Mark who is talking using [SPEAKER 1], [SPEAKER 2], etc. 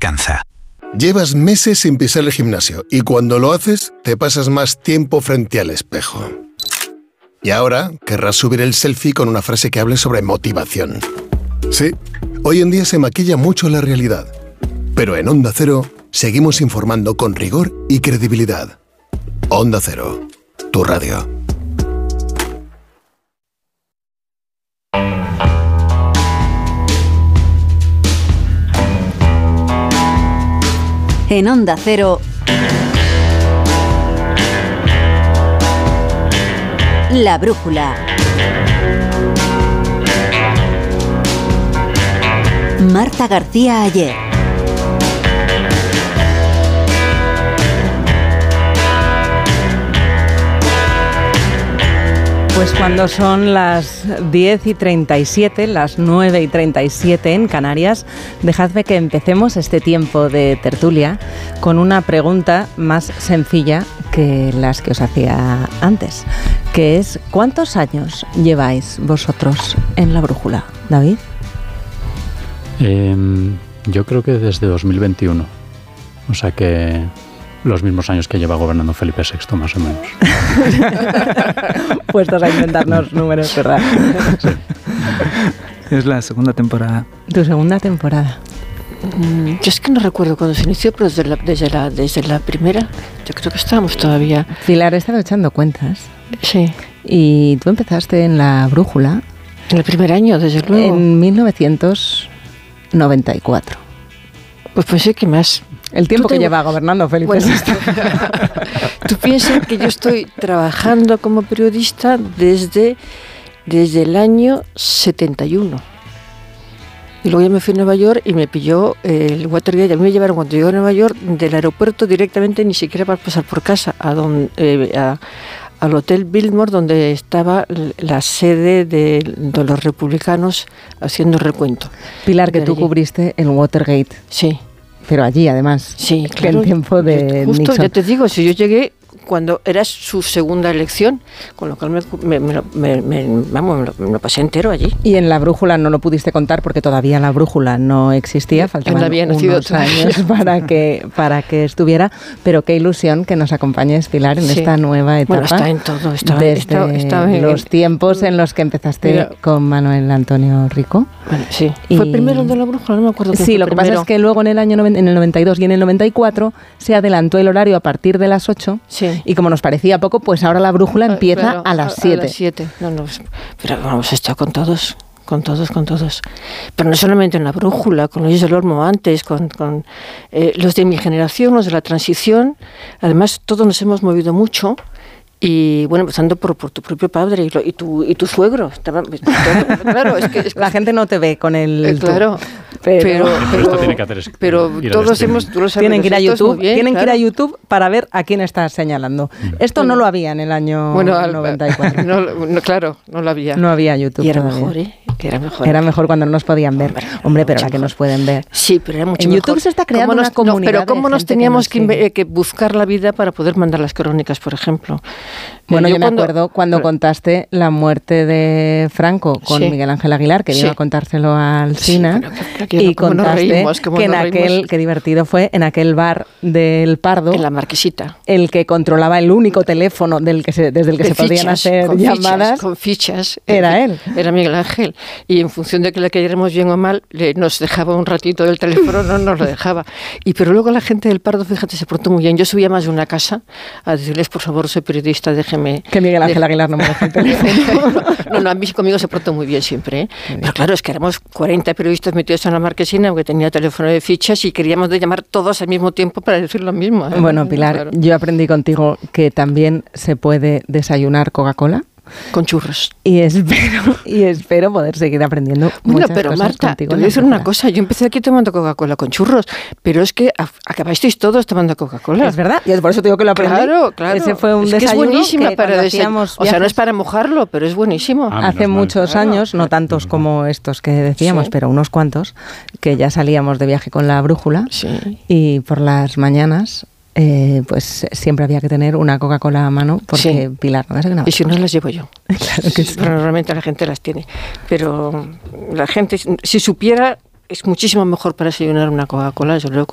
[SPEAKER 1] alcanza.
[SPEAKER 2] Llevas meses sin pisar el gimnasio y cuando lo haces, te pasas más tiempo frente al espejo. Y ahora querrás subir el selfie con una frase que hable sobre motivación. Sí, hoy en día se maquilla mucho la realidad. Pero en Onda Cero seguimos informando con rigor y credibilidad. Onda Cero, tu radio.
[SPEAKER 3] En Onda Cero, La Brújula. Marta García Ayer.
[SPEAKER 4] Pues cuando son las 10:37, las 9:37 en Canarias, dejadme que empecemos este tiempo de tertulia con una pregunta más sencilla que las que os hacía antes, que es ¿cuántos años lleváis vosotros en La Brújula, David?
[SPEAKER 5] Yo creo que desde 2021, o sea que los mismos años que lleva gobernando Felipe VI, más o menos.
[SPEAKER 4] Puestos a inventarnos números, ¿verdad?
[SPEAKER 5] Sí.
[SPEAKER 6] Es la segunda temporada.
[SPEAKER 4] Tu segunda temporada.
[SPEAKER 7] Yo es que no recuerdo cuándo se inició, pero desde la primera, yo creo que estábamos todavía.
[SPEAKER 4] Pilar, he estado echando cuentas.
[SPEAKER 7] Sí.
[SPEAKER 4] Y tú empezaste en La Brújula.
[SPEAKER 7] En el primer año, desde luego.
[SPEAKER 4] En 1994.
[SPEAKER 7] Pues pensé que más.
[SPEAKER 4] El tiempo que lleva gobernando Felipe VI.
[SPEAKER 7] Tú piensas que yo estoy trabajando como periodista desde el año 71. Y luego ya me fui a Nueva York y me pilló el Watergate. A mí me llevaron cuando llegué a Nueva York del aeropuerto directamente, ni siquiera para pasar por casa, al Hotel Biltmore, donde estaba la sede de los republicanos haciendo recuento.
[SPEAKER 4] Pilar, que tú cubriste el Watergate.
[SPEAKER 7] Sí.
[SPEAKER 4] Pero allí, además.
[SPEAKER 7] Sí, claro.
[SPEAKER 4] En tiempo de
[SPEAKER 7] justo,
[SPEAKER 4] Nixon.
[SPEAKER 7] Ya te digo, si yo llegué cuando era su segunda elección, con lo cual me lo pasé entero allí.
[SPEAKER 4] Y en La Brújula no lo pudiste contar porque todavía La Brújula no existía, faltaban unos años para que estuviera, pero qué ilusión que nos acompañes, Pilar, en esta nueva etapa.
[SPEAKER 7] Bueno, está en todo,
[SPEAKER 4] estaba en los tiempos en los que empezaste con Manuel Antonio Rico.
[SPEAKER 7] Bueno, sí. ¿Fue primero el de La Brújula? No me acuerdo.
[SPEAKER 4] Sí, lo que pasa es que luego en el año en el 92 y en el 94 se adelantó el horario a partir de las 8.
[SPEAKER 7] Sí.
[SPEAKER 4] Y como nos parecía poco, pues ahora La Brújula empieza a las 7.
[SPEAKER 7] A las 7. No, pero vamos, esto con todos. Pero no solamente en La Brújula, con Luis del Olmo antes, con los de mi generación, los de la transición. Además, todos nos hemos movido mucho. Y bueno, empezando por tu propio padre y tu suegro. Claro, es que
[SPEAKER 4] la gente no te ve con el...
[SPEAKER 7] Claro,
[SPEAKER 5] pero esto tiene que hacer
[SPEAKER 7] todos hemos... Tú lo sabes,
[SPEAKER 4] tienen que ir a YouTube, que ir a YouTube para ver a quién estás señalando. Esto no lo había en el año 94.
[SPEAKER 7] Claro, no lo había.
[SPEAKER 4] No había YouTube.
[SPEAKER 7] Y era
[SPEAKER 4] todavía.
[SPEAKER 7] mejor, ¿eh?
[SPEAKER 4] Era mejor cuando no nos podían ver. Hombre, pero ahora que nos pueden ver.
[SPEAKER 7] Sí, pero era mucho
[SPEAKER 4] en
[SPEAKER 7] mejor.
[SPEAKER 4] YouTube se está creando una comunidad.
[SPEAKER 7] Pero cómo nos teníamos que buscar la vida para poder mandar las crónicas, por ejemplo.
[SPEAKER 4] Bueno, yo me acuerdo cuando contaste la muerte de Franco con Miguel Ángel Aguilar, que vino a contárselo a Alsina, y contaste que qué divertido fue, en aquel bar del Pardo,
[SPEAKER 7] en la Marquesita,
[SPEAKER 4] el que controlaba el único teléfono desde el que se podían hacer llamadas,
[SPEAKER 7] con fichas,
[SPEAKER 4] era él.
[SPEAKER 7] Era Miguel Ángel, y en función de que le cayéramos bien o mal, nos dejaba un ratito del teléfono, no nos lo dejaba. Pero luego la gente del Pardo, fíjate, se portó muy bien. Yo subía más de una casa a decirles, por favor, soy periodista, déjeme...
[SPEAKER 4] Que Miguel Ángel Aguilar no me deja el teléfono.
[SPEAKER 7] No, a mí conmigo se portó muy bien siempre, ¿eh? Pero claro, es que éramos 40 periodistas metidos en la Marquesina, porque tenía teléfono de fichas y queríamos llamar todos al mismo tiempo para decir lo mismo, ¿eh?
[SPEAKER 4] Bueno, Pilar, claro. Yo aprendí contigo que también se puede desayunar Coca-Cola.
[SPEAKER 7] Con churros.
[SPEAKER 4] Y espero poder seguir aprendiendo muchas cosas
[SPEAKER 7] pero Marta,
[SPEAKER 4] contigo.
[SPEAKER 7] Te voy a decir una cosa. Yo empecé aquí tomando Coca-Cola con churros, pero es que acabasteis todos tomando Coca-Cola.
[SPEAKER 4] Es verdad, y por eso te digo que lo aprendí.
[SPEAKER 7] Claro.
[SPEAKER 4] Ese fue un desayuno
[SPEAKER 7] que es buenísima para
[SPEAKER 4] desayunar.
[SPEAKER 7] O sea, no es para mojarlo, pero es buenísimo.
[SPEAKER 4] Hace muchos años, no tantos como estos que decíamos, pero unos cuantos, que ya salíamos de viaje con La Brújula y por las mañanas... pues siempre había que tener una Coca-Cola a mano porque Pilar no
[SPEAKER 7] y si no las llevo yo.
[SPEAKER 4] Claro que sí.
[SPEAKER 7] Pero normalmente la gente las tiene, pero la gente si supiera es muchísimo mejor para desayunar una Coca-Cola, yo lo